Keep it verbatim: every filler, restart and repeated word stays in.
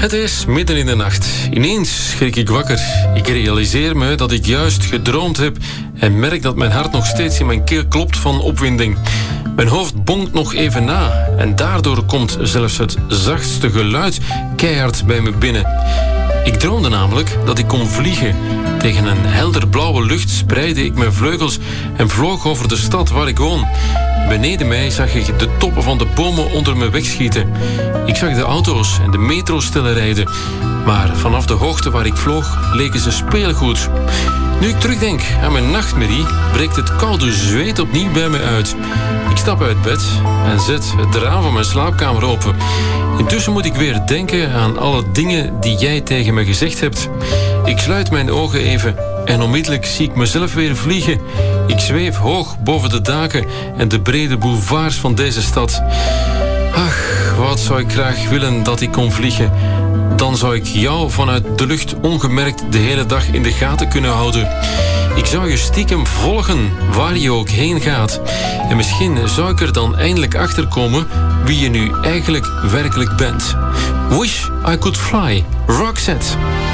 Het is midden in de nacht. Ineens schrik ik wakker. Ik realiseer me dat ik juist gedroomd heb en merk dat mijn hart nog steeds in mijn keel klopt van opwinding. Mijn hoofd bonkt nog even na en daardoor komt zelfs het zachtste geluid keihard bij me binnen. Ik droomde namelijk dat ik kon vliegen. Tegen een helderblauwe lucht spreidde ik mijn vleugels en vloog over de stad waar ik woon. Beneden mij zag ik de toppen van de bomen onder me wegschieten. Ik zag de auto's en de metrostellen rijden. Maar vanaf de hoogte waar ik vloog, leken ze speelgoed. Nu ik terugdenk aan mijn nachtmerrie, breekt het koude zweet opnieuw bij me uit. Ik stap uit bed en zet het raam van mijn slaapkamer open. Intussen moet ik weer denken aan alle dingen die jij tegen me gezegd hebt. Ik sluit mijn ogen even en onmiddellijk zie ik mezelf weer vliegen. Ik zweef hoog boven de daken en de brede boulevards van deze stad. Ach, wat zou ik graag willen dat ik kon vliegen. Dan zou ik jou vanuit de lucht ongemerkt de hele dag in de gaten kunnen houden. Ik zou je stiekem volgen waar je ook heen gaat. En misschien zou ik er dan eindelijk achter komen wie je nu eigenlijk werkelijk bent. Wish I could fly. Roxette.